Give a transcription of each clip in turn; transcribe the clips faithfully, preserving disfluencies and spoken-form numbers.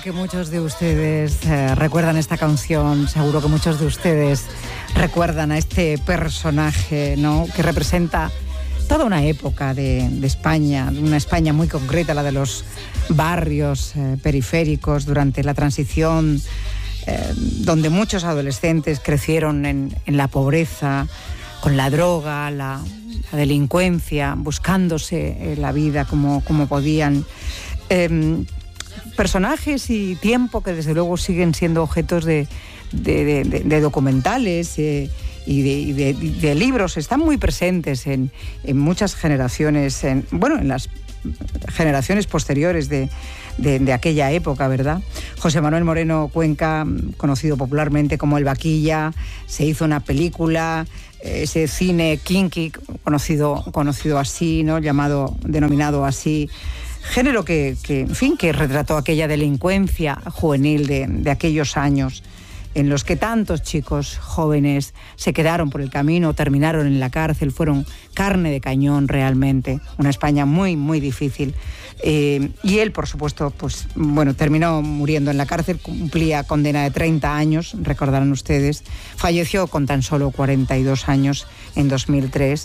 Que muchos de ustedes eh, recuerdan esta canción, seguro que muchos de ustedes recuerdan a este personaje, ¿no?, que representa toda una época de, de España, una España muy concreta, la de los barrios eh, periféricos durante la transición, eh, donde muchos adolescentes crecieron en, en la pobreza, con la droga, la, la delincuencia, buscándose eh, la vida como, como podían. Eh, personajes y tiempo que desde luego siguen siendo objetos de, de, de, de, de documentales eh, y, de, y de, de libros, están muy presentes en, en muchas generaciones, en, bueno, en las generaciones posteriores de, de, de aquella época, ¿verdad? José Manuel Moreno Cuenca, conocido popularmente como El Vaquilla, se hizo una película, ese cine kinky, conocido, conocido así, ¿no?, llamado, denominado así, género que, que, en fin, que retrató aquella delincuencia juvenil de, de aquellos años en los que tantos chicos jóvenes se quedaron por el camino, terminaron en la cárcel, fueron carne de cañón realmente, una España muy, muy difícil. Eh, y él, por supuesto, pues bueno, terminó muriendo en la cárcel, cumplía condena de treinta años, recordarán ustedes, falleció con tan solo cuarenta y dos años en dos mil tres.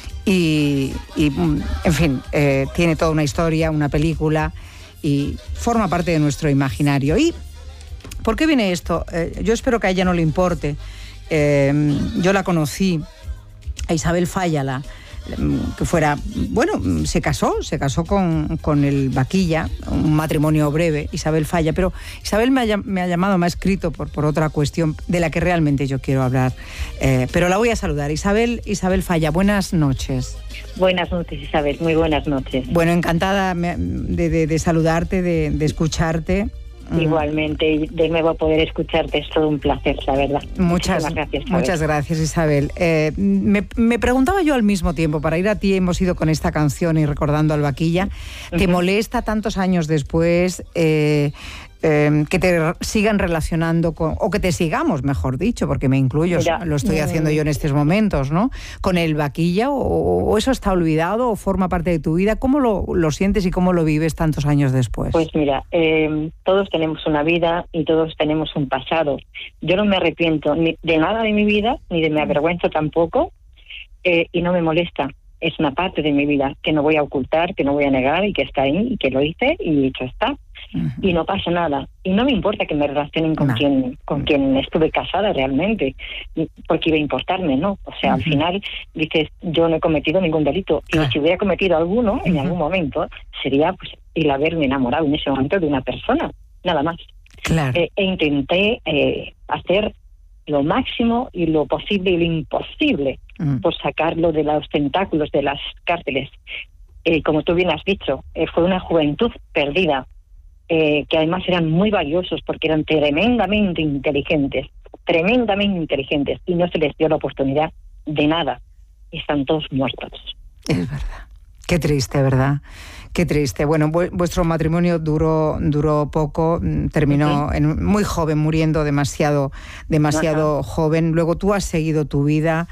Y, y, en fin, eh, tiene toda una historia, una película y forma parte de nuestro imaginario. ¿Y por qué viene esto? Eh, yo espero que a ella no le importe. Eh, yo la conocí, a Isabel Fállala, que fuera, bueno, se casó, se casó con, con el Vaquilla, un matrimonio breve, Isabel Falla, pero Isabel me ha, me ha llamado, me ha escrito por, por otra cuestión de la que realmente yo quiero hablar, eh, pero la voy a saludar. Isabel, Isabel Falla, buenas noches. Buenas noches, Isabel, muy buenas noches. Bueno, encantada de, de, de saludarte, de, de escucharte. Igualmente, y de nuevo poder escucharte es todo un placer, la verdad. Muchas gracias, muchas gracias, Isabel. Eh, me, me preguntaba yo al mismo tiempo, para ir a ti, hemos ido con esta canción y recordando al Vaquilla, ¿te uh-huh. molesta tantos años después eh, eh, que te sigan relacionando con, o que te sigamos, mejor dicho, porque me incluyo, Mira, lo estoy haciendo yo en estos momentos, ¿no?, con el Vaquilla, o, o eso está olvidado o forma parte de tu vida? ¿Cómo lo, lo sientes y cómo lo vives tantos años después? Pues mira, eh, todos tenemos una vida y todos tenemos un pasado. Yo no me arrepiento ni de nada de mi vida, ni de me avergüenzo tampoco, eh, y no me molesta. Es una parte de mi vida que no voy a ocultar, que no voy a negar y que está ahí y que lo hice y hecho está. Uh-huh. Y no pasa nada. Y no me importa que me relacionen con, no. quien, con quien estuve casada realmente, porque iba a importarme, ¿no? O sea, uh-huh. al final dices, yo no he cometido ningún delito. Y uh-huh. si hubiera cometido alguno, uh-huh. en algún momento, sería pues el haberme enamorado en ese momento de una persona, nada más. Claro. Eh, e intenté eh, hacer lo máximo y lo posible y lo imposible mm. por sacarlo de los tentáculos de las cárceles. Eh, como tú bien has dicho, eh, fue una juventud perdida, eh, que además eran muy valiosos porque eran tremendamente inteligentes, tremendamente inteligentes, y no se les dio la oportunidad de nada. Están todos muertos. Es verdad. Qué triste, ¿verdad? Qué triste. Bueno, vu- vuestro matrimonio duró duró poco, terminó uh-huh. en, muy joven, muriendo demasiado, demasiado uh-huh. joven. Luego tú has seguido tu vida.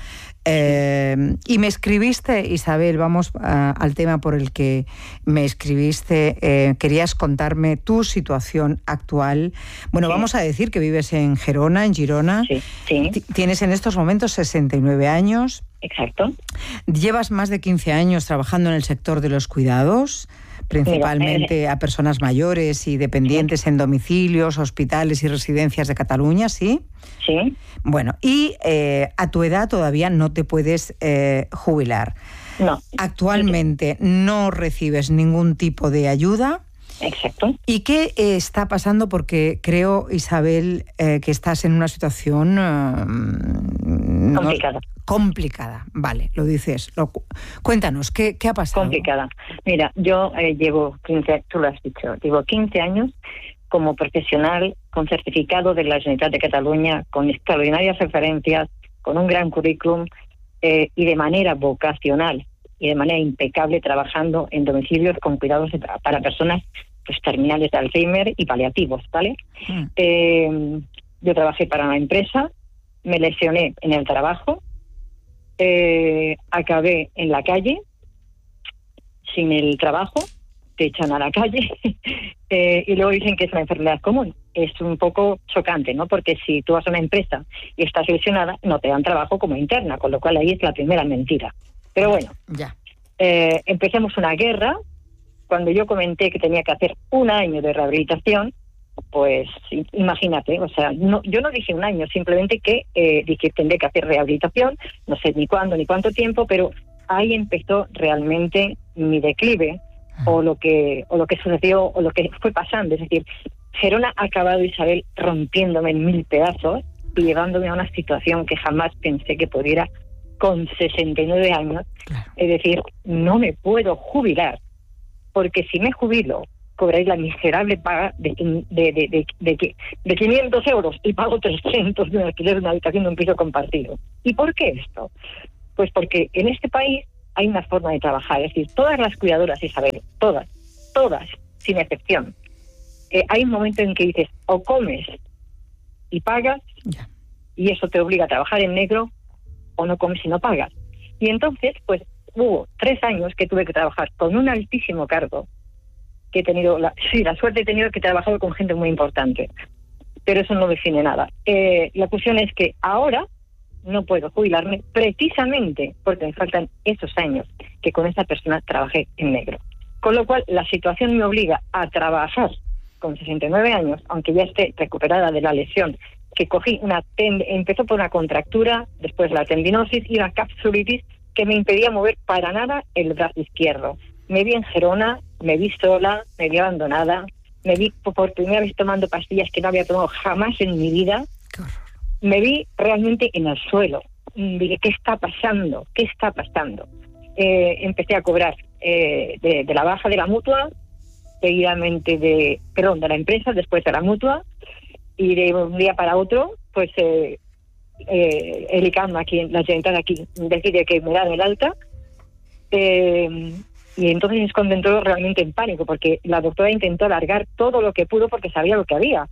Eh, y me escribiste, Isabel, vamos a, al tema por el que me escribiste. Eh, querías contarme tu situación actual. Bueno, sí. vamos a decir que vives en Gerona, en Girona. Sí, sí. T- tienes en estos momentos sesenta y nueve años. Exacto. Llevas más de quince años trabajando en el sector de los cuidados, principalmente Mira, eh, a personas mayores y dependientes sí. en domicilios, hospitales y residencias de Cataluña, ¿sí? Sí. Bueno, y eh, a tu edad todavía no te puedes eh, jubilar. No. Actualmente no recibes ningún tipo de ayuda. Exacto. ¿Y qué eh, está pasando? Porque creo, Isabel, eh, que estás en una situación eh, complicada. No, complicada, vale, lo dices. Lo, cuéntanos, ¿qué, ¿qué ha pasado? Complicada. Mira, yo eh, llevo quince, tú lo has dicho, llevo quince años como profesional con certificado de la Generalitat de Cataluña, con extraordinarias referencias, con un gran currículum eh, y de manera vocacional y de manera impecable trabajando en domicilios con cuidados de, para personas pues terminales de Alzheimer y paliativos, ¿vale? Mm. Eh, yo trabajé para una empresa, me lesioné en el trabajo, eh, acabé en la calle, sin el trabajo, te echan a la calle eh, y luego dicen que es una enfermedad común. Es un poco chocante, ¿no? Porque si tú vas a una empresa y estás lesionada, no te dan trabajo como interna, con lo cual ahí es la primera mentira. Pero bueno, ya. Eh, empezamos una guerra. Cuando yo comenté que tenía que hacer un año de rehabilitación, pues imagínate, o sea, no, yo no dije un año, simplemente que eh, dije tendré que hacer rehabilitación, no sé ni cuándo ni cuánto tiempo, pero ahí empezó realmente mi declive, o lo que o lo que sucedió, o lo que fue pasando. Es decir, Gerona ha acabado, Isabel, rompiéndome en mil pedazos y llevándome a una situación que jamás pensé que pudiera con sesenta y nueve años. Claro. Es decir, no me puedo jubilar, porque si me jubilo, cobráis la miserable paga de, de, de, de, de, de quinientos euros y pago trescientos de un alquiler de una habitación de un piso compartido. ¿Y por qué esto? Pues porque en este país hay una forma de trabajar. Es decir, todas las cuidadoras, Isabel, todas, todas, sin excepción, eh, hay un momento en que dices, o comes y pagas, Ya. y eso te obliga a trabajar en negro, o no comes y no pagas. Y entonces, pues, hubo tres años que tuve que trabajar con un altísimo cargo, que he tenido, la, sí, la suerte he tenido que trabajar con gente muy importante, pero eso no define nada. Eh, la cuestión es que ahora no puedo jubilarme precisamente porque me faltan esos años que con esa persona trabajé en negro. Con lo cual, la situación me obliga a trabajar con sesenta y nueve años, aunque ya esté recuperada de la lesión, que cogí una ten- empezó por una contractura, después la tendinosis y la capsulitis, que me impedía mover para nada el brazo izquierdo. Me vi en Gerona, me vi sola, me vi abandonada, me vi por primera vez tomando pastillas que no había tomado jamás en mi vida. Qué horror. Me vi realmente en el suelo. Dije, ¿qué está pasando? ¿Qué está pasando? Eh, empecé a cobrar eh, de, de la baja de la mutua, seguidamente de, perdón, de la empresa, después de la mutua, y de un día para otro, pues eh, eh, el I C A M aquí, la Generalitat aquí, decide que me dan el alta, eh, y entonces es cuando entró realmente en pánico, porque la doctora intentó alargar todo lo que pudo porque sabía lo que había.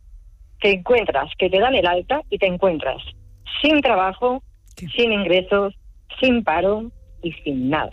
Te encuentras que te dan el alta y te encuentras sin trabajo, ¿Qué? sin ingresos, sin paro y sin nada.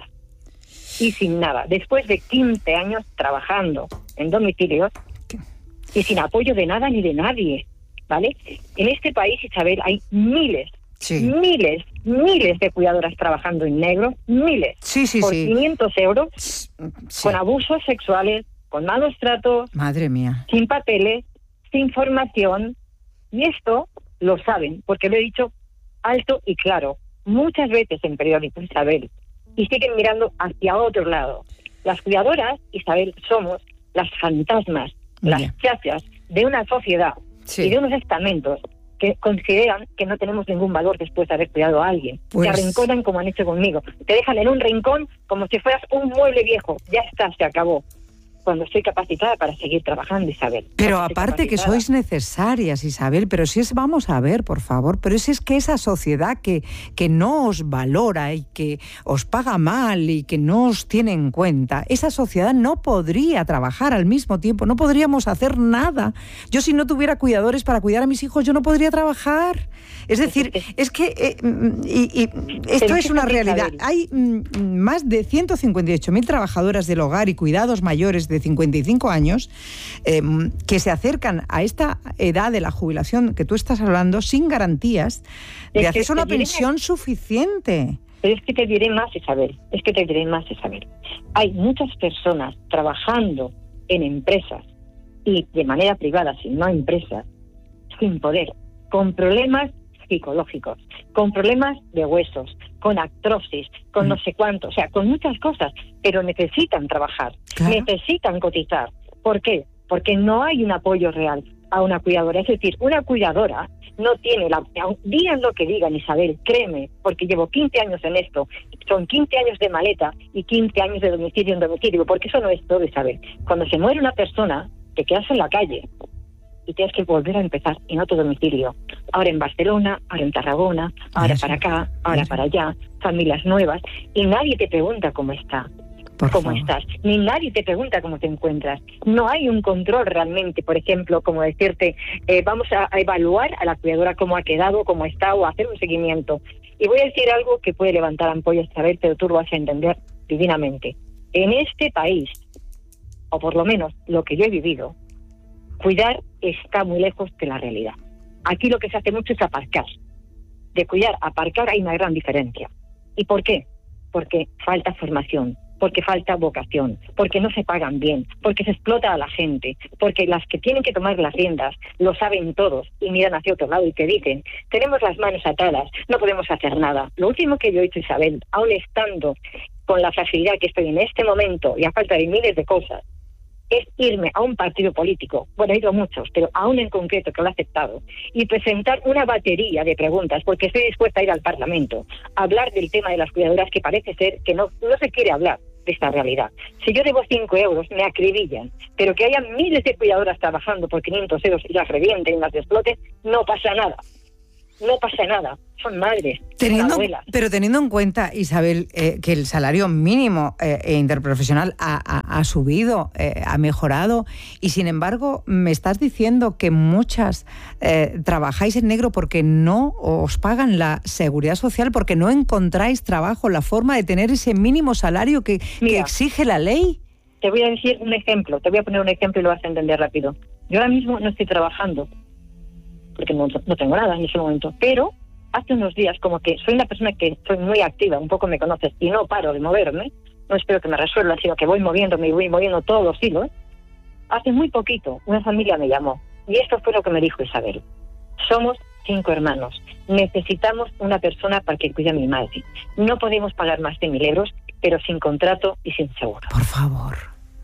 Y sin nada. Después de quince años trabajando en domicilios ¿Qué? y sin apoyo de nada ni de nadie, ¿vale? En este país, Isabel, hay miles, Sí. miles, miles de cuidadoras trabajando en negro, miles, Sí, sí, por sí. quinientos euros, Sí. con abusos sexuales, con malos tratos, Madre mía. sin papeles, sin formación, y esto lo saben, porque lo he dicho alto y claro, muchas veces en periódicos, Isabel, y siguen mirando hacia otro lado. Las cuidadoras, Isabel, somos las fantasmas, las Ya. chachas de una sociedad Sí. y de unos estamentos que consideran que no tenemos ningún valor después de haber cuidado a alguien. Pues- Te arrinconan como han hecho conmigo. Te dejan en un rincón como si fueras un mueble viejo. Ya está, se acabó. Cuando estoy capacitada para seguir trabajando, Isabel. Pero Cuando estoy aparte que capacitada. sois necesarias, Isabel, pero si es, vamos a ver, por favor, pero si es que esa sociedad que, que no os valora y que os paga mal y que no os tiene en cuenta, esa sociedad no podría trabajar al mismo tiempo, no podríamos hacer nada. Yo si no tuviera cuidadores para cuidar a mis hijos, yo no podría trabajar. Es decir, es que eh, y, y esto es una realidad. Hay mm, más de ciento cincuenta y ocho mil trabajadoras del hogar y cuidados mayores de cincuenta y cinco años eh, que se acercan a esta edad de la jubilación que tú estás hablando sin garantías de Es que acceso a una te diré pensión más. suficiente. Pero es que te diré más, Isabel. Es que te diré más, Isabel. Hay muchas personas trabajando en empresas y de manera privada, si no empresas, sin poder, con problemas psicológicos, con problemas de huesos, con artrosis, con Mm. no sé cuánto, o sea, con muchas cosas, pero necesitan trabajar, Claro. necesitan cotizar. ¿Por qué? Porque no hay un apoyo real a una cuidadora. Es decir, una cuidadora no tiene la... Digan lo que digan, Isabel, créeme, porque llevo quince años en esto, son quince años de maleta y quince años de domicilio en domicilio, porque eso no es todo, Isabel. Cuando se muere una persona, te quedas en la calle y tienes que volver a empezar en otro domicilio. Ahora en Barcelona, ahora en Tarragona, ahora Eso. para acá, ahora Eso. para allá, familias nuevas, y nadie te pregunta cómo está, Por cómo favor. estás, ni nadie te pregunta cómo te encuentras. No hay un control realmente, por ejemplo, como decirte, eh, vamos a, a evaluar a la cuidadora cómo ha quedado, cómo está, o hacer un seguimiento. Y voy a decir algo que puede levantar ampollas, saber, pero tú lo vas a entender divinamente. En este país, o por lo menos lo que yo he vivido, cuidar está muy lejos de la realidad. Aquí lo que se hace mucho es aparcar. De cuidar a aparcar hay una gran diferencia. ¿Y por qué? Porque falta formación, porque falta vocación, porque no se pagan bien, porque se explota a la gente, porque las que tienen que tomar las riendas lo saben todos y miran hacia otro lado y te dicen, tenemos las manos atadas, no podemos hacer nada. Lo último que yo he hecho, Isabel, aún estando con la fragilidad que estoy en este momento y a falta de miles de cosas, es irme a un partido político, bueno, he ido a muchos, pero a uno en concreto que lo ha aceptado, y presentar una batería de preguntas, porque estoy dispuesta a ir al Parlamento, a hablar del tema de las cuidadoras, que parece ser que no, no se quiere hablar de esta realidad. Si yo debo cinco euros, me acribillan, pero que haya miles de cuidadoras trabajando por quinientos euros y las revienten y las exploten, no pasa nada. No pasa nada, son madres, teniendo, son abuelas. Pero teniendo en cuenta, Isabel, eh, que el salario mínimo eh, interprofesional ha, ha, ha subido, eh, ha mejorado, y sin embargo me estás diciendo que muchas eh, trabajáis en negro porque no os pagan la seguridad social, porque no encontráis trabajo, la forma de tener ese mínimo salario que, Mira, que exige la ley. Te voy a decir un ejemplo, te voy a poner un ejemplo y lo vas a entender rápido. Yo ahora mismo no estoy trabajando, porque no, no tengo nada en ese momento, pero hace unos días, como que soy una persona que soy muy activa, un poco me conoces, y no paro de moverme, no espero que me resuelvan, sino que voy moviéndome y voy moviendo todos los hilos. Hace muy poquito una familia me llamó, y esto fue lo que me dijo Isabel. Somos cinco hermanos, necesitamos una persona para que cuide a mi madre. No podemos pagar más de mil euros, pero sin contrato y sin seguro. Por favor.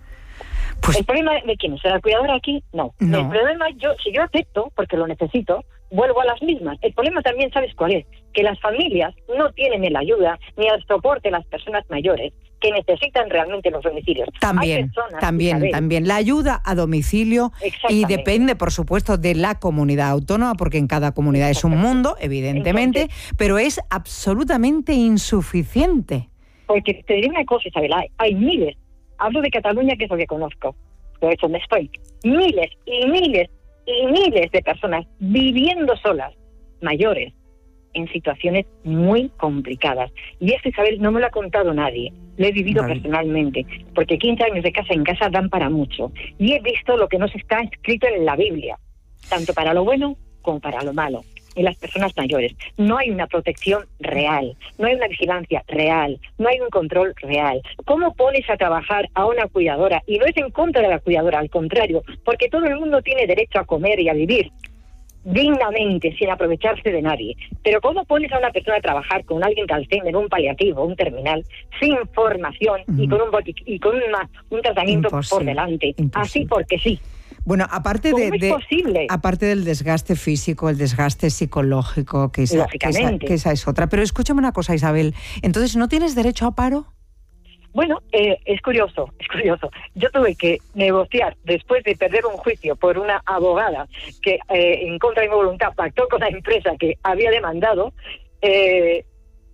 Pues, ¿El problema de quién? ¿Será el cuidador aquí? No. no. El problema, yo si yo acepto, porque lo necesito, vuelvo a las mismas. El problema también, ¿sabes cuál es? Que las familias no tienen el ayuda ni el soporte de las personas mayores que necesitan realmente los domicilios. También, personas, también, Isabel, también. La ayuda a domicilio, y depende, por supuesto, de la comunidad autónoma, porque en cada comunidad es un mundo, evidentemente, Entonces, pero es absolutamente insuficiente. Porque te diré una cosa, Isabel, hay, hay miles. Hablo de Cataluña, que es lo que conozco, pero es donde estoy. Miles y miles y miles de personas viviendo solas, mayores, en situaciones muy complicadas. Y esto, Isabel, no me lo ha contado nadie. Lo he vivido vale. personalmente, porque quince años de casa en casa dan para mucho. Y he visto lo que nos está escrito en la Biblia, tanto para lo bueno como para lo malo. En las personas mayores no hay una protección real, no hay una vigilancia real, no hay un control real. ¿Cómo pones a trabajar a una cuidadora? Y no es en contra de la cuidadora, al contrario, porque todo el mundo tiene derecho a comer y a vivir dignamente, sin aprovecharse de nadie. Pero ¿cómo pones a una persona a trabajar con alguien que Alzheimer, un paliativo, un terminal, sin formación mm. y con un botic- y con una, un tratamiento Imposible. por delante? Imposible. Así porque sí. Bueno, aparte de, de aparte del desgaste físico, el desgaste psicológico, que esa, que, esa, que esa es otra. Pero escúchame una cosa, Isabel, entonces, ¿no tienes derecho a paro? Bueno, eh, es curioso, es curioso. Yo tuve que negociar, después de perder un juicio por una abogada que eh, en contra de mi voluntad pactó con la empresa que había demandado, eh,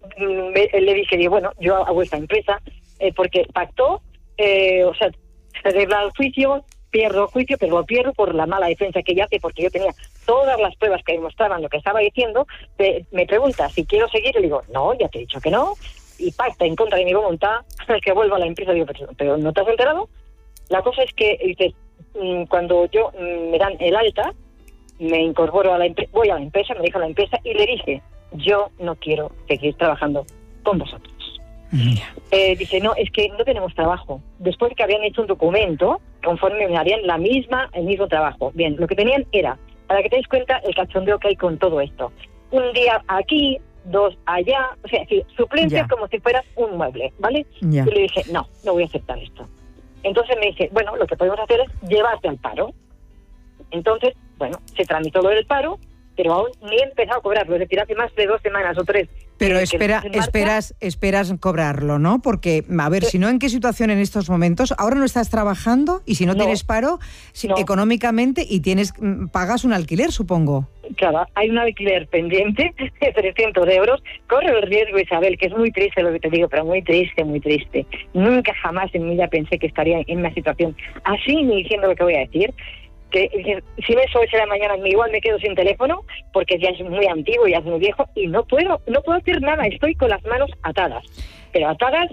me, le dije, bueno, yo hago esta empresa eh, porque pactó, eh, o sea, se arregla el juicio, pierdo el juicio, pero lo pierdo por la mala defensa que ella hace, porque yo tenía todas las pruebas que demostraban lo que estaba diciendo. Me, me pregunta si quiero seguir, y le digo, no, ya te he dicho que no, y pacta en contra de mi voluntad que vuelva a la empresa. Digo, pero, pero ¿no te has enterado? La cosa es que, dices, cuando yo me dan el alta, me incorporo a la empresa, voy a la empresa, me dijo la empresa, y le dije, yo no quiero seguir trabajando con vosotros. Yeah. Eh, dice, no, es que no tenemos trabajo. Después que habían hecho un documento, conforme me harían la misma, el mismo trabajo. Bien, lo que tenían era, para que te des cuenta el cachondeo que hay con todo esto. Un día aquí, dos allá, o sea, sí, suplencia yeah. como si fueras un mueble, ¿vale? Yeah. Y le dije, no, no voy a aceptar esto. Entonces me dice, bueno, lo que podemos hacer es llevarte al paro. Entonces, bueno, se tramitó lo del paro, pero aún ni he empezado a cobrarlo, es decir, hace más de dos semanas o tres. Pero espera, esperas, esperas cobrarlo, ¿no? Porque, a ver, si no, ¿en qué situación en estos momentos? Ahora no estás trabajando y si no, no tienes paro, si, no. económicamente, y tienes pagas un alquiler, supongo. Claro, hay un alquiler pendiente de trescientos euros. Corre el riesgo, Isabel, que es muy triste lo que te digo, pero muy triste, muy triste. Nunca jamás en mi vida pensé que estaría en una situación así, ni diciendo lo que voy a decir. Que, que si me soy la mañana igual me quedo sin teléfono porque ya es muy antiguo, ya es muy viejo y no puedo no puedo hacer nada, estoy con las manos atadas, pero atadas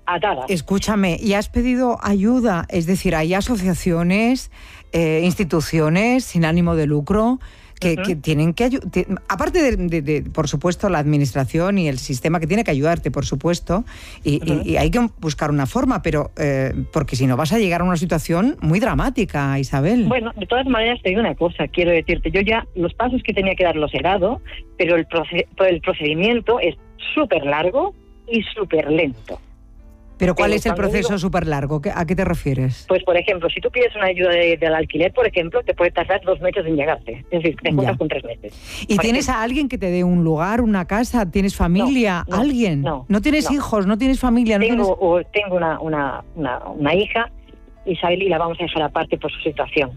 atadas. Escúchame, ¿y has pedido ayuda? Es decir, hay asociaciones, eh, instituciones sin ánimo de lucro que, uh-huh. que tienen que ayudar, aparte de, de, de, por supuesto, la administración y el sistema que tiene que ayudarte, por supuesto, y, uh-huh. y, y hay que buscar una forma, pero eh, porque si no vas a llegar a una situación muy dramática, Isabel. Bueno, de todas maneras te digo una cosa, quiero decirte, yo ya los pasos que tenía que dar los he dado, pero el, proced- el procedimiento es súper largo y súper lento. ¿Pero cuál Pero es el proceso súper largo? ¿A qué te refieres? Pues, por ejemplo, si tú pides una ayuda de, del alquiler, por ejemplo, te puede tardar dos meses en llegarte. Es decir, te juntas con tres meses. ¿Y tienes ejemplo. a alguien que te dé un lugar, una casa? ¿Tienes familia? No, no, ¿Alguien? No. ¿No tienes no. hijos? ¿No tienes familia? ¿No tengo tienes... o tengo una, una, una, una hija, Isabel, y la vamos a dejar aparte por su situación.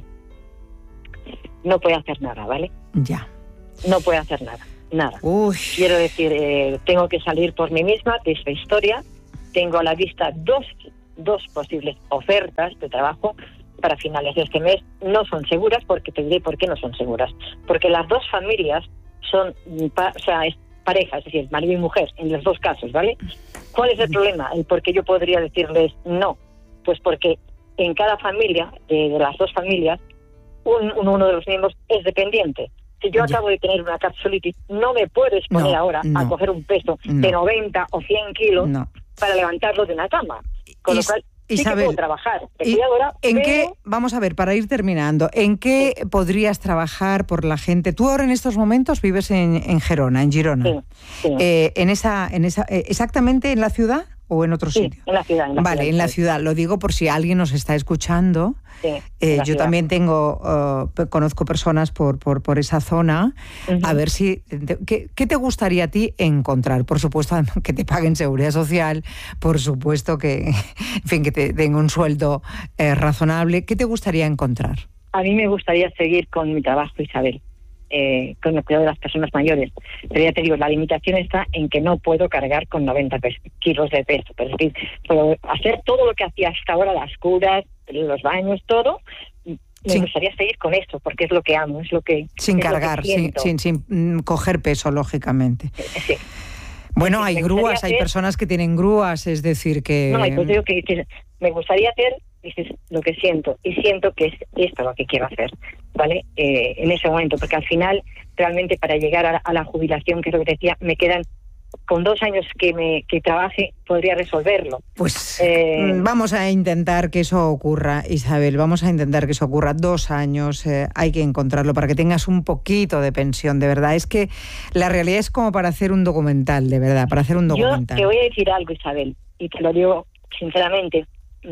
No puede hacer nada, ¿vale? Ya. No puede hacer nada, nada. Uy. Quiero decir, eh, tengo que salir por mí misma de esta historia. Tengo a la vista dos, dos posibles ofertas de trabajo para finales de este mes. No son seguras, porque te diré por qué no son seguras. Porque las dos familias son, pa, o sea, es pareja, es decir, marido y mujer, en los dos casos, ¿vale? ¿Cuál es el problema? El por qué yo podría decirles no. Pues porque en cada familia, de, de las dos familias, un, uno de los miembros es dependiente. Si yo acabo de tener una capsulitis, no me puedes poner no, ahora no, a coger un peso no. de noventa o cien kilos no. para levantarlo de una cama. Con lo cual, sí Isabel, que puedo trabajar de cuidadora, ¿en pero... qué, vamos a ver, para ir terminando, ¿en qué sí. podrías trabajar por la gente? Tú ahora en estos momentos vives en, en Gerona, en Girona. Sí, sí. Eh, en esa, en esa, eh, ¿exactamente en la ciudad o en otro sí, sitio? en la ciudad. En la vale, ciudad, en la ciudad. Lo digo por si alguien nos está escuchando. Sí, eh, yo ciudad. también tengo, uh, conozco personas por, por, por esa zona. Uh-huh. A ver si, te, ¿qué, ¿qué te gustaría a ti encontrar? Por supuesto, que te paguen seguridad social, por supuesto que, en fin, que te den un sueldo eh, razonable. ¿Qué te gustaría encontrar? A mí me gustaría seguir con mi trabajo, Isabel. Eh, con el cuidado de las personas mayores. Pero ya te digo, la limitación está en que no puedo cargar con noventa kilos de peso. Pero es decir, puedo hacer todo lo que hacía hasta ahora, las curas, los baños, todo. Me sí. gustaría seguir con esto, porque es lo que amo, es lo que Sin es cargar, lo que sin, sin, sin coger peso, lógicamente. Sí. Bueno, sí, hay grúas, hay hacer... personas que tienen grúas, es decir que... No, pues digo que, que me gustaría hacer dices lo que siento, y siento que es esto lo que quiero hacer, ¿vale? Eh, en ese momento, porque al final, realmente para llegar a, a la jubilación, que es lo que te decía, me quedan, con dos años que me que trabaje, podría resolverlo. Pues eh, vamos a intentar que eso ocurra, Isabel, vamos a intentar que eso ocurra. Dos años, eh, hay que encontrarlo para que tengas un poquito de pensión, de verdad. Es que la realidad es como para hacer un documental, de verdad, para hacer un documental. Yo te voy a decir algo, Isabel, y te lo digo sinceramente,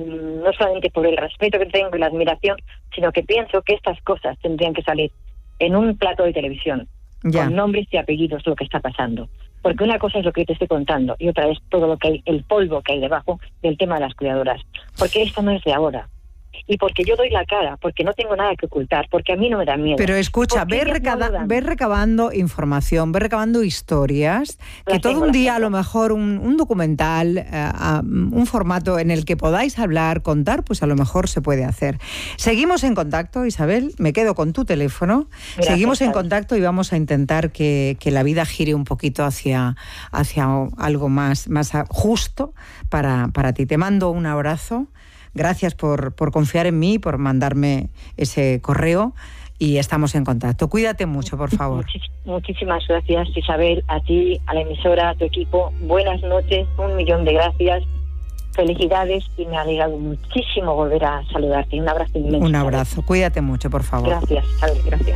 no solamente por el respeto que tengo y la admiración, sino que pienso que estas cosas tendrían que salir en un plato de televisión, ya. con nombres y apellidos, lo que está pasando. Porque una cosa es lo que te estoy contando y otra es todo lo que hay, el polvo que hay debajo del tema de las cuidadoras. Porque esto no es de ahora. Y porque yo doy la cara, porque no tengo nada que ocultar, porque a mí no me da miedo. Pero escucha, ve, recada, no ve recabando información, ve recabando historias, que las todo tengo, un día a lo mejor un, un documental, uh, un formato en el que podáis hablar, contar, pues a lo mejor se puede hacer. Seguimos en contacto, Isabel, me quedo con tu teléfono, Gracias, seguimos en contacto y vamos a intentar que, que la vida gire un poquito hacia, hacia algo más, más justo para, para ti. Te mando un abrazo. Gracias por, por confiar en mí, por mandarme ese correo y estamos en contacto. Cuídate mucho, por favor. Muchis, muchísimas gracias, Isabel, a ti, a la emisora, a tu equipo. Buenas noches, un millón de gracias. Felicidades y me ha alegrado muchísimo volver a saludarte. Un abrazo inmenso. Un abrazo. Isabel. Cuídate mucho, por favor. Gracias, Isabel, gracias.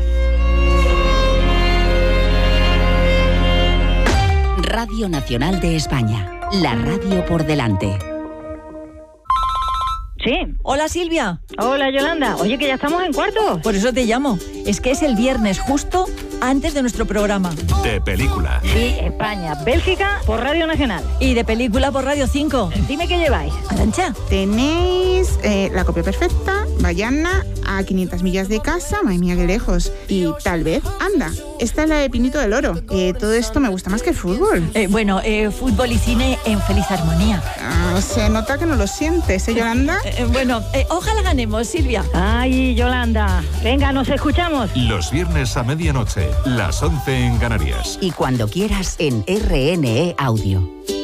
Radio Nacional de España. La radio por delante. Sí. Hola, Silvia. Hola, Yolanda. Oye, que ya estamos en cuartos. Por eso te llamo. Es que es el viernes justo antes de nuestro programa. De película. Sí, España, Bélgica, por Radio Nacional. Y de película por Radio cinco. Dime qué lleváis. Arantxa. Tenéis eh, La copia perfecta, Bayana, A quinientas millas de casa, madre mía, qué lejos. Y Tal vez, anda, esta es la de Pinito del Oro. Eh, todo esto me gusta más que el fútbol. Eh, bueno, eh, fútbol y cine en feliz armonía. Ah, se nota que no lo sientes, ¿eh, Yolanda? Eh, bueno, eh, ojalá ganemos, Silvia. Ay, Yolanda. Venga, nos escuchamos. Los viernes a medianoche, las once en Canarias. Y cuando quieras en R N E Audio.